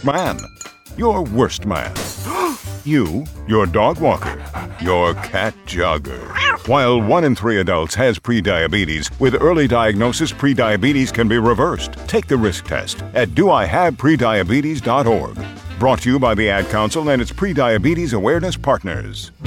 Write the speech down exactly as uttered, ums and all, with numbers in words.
best man, your worst man, you, your dog walker, your cat jogger. While one in three adults has prediabetes, with early diagnosis, prediabetes can be reversed. Take the risk test at do I have prediabetes dot org. Brought to you by the Ad Council and its prediabetes awareness partners.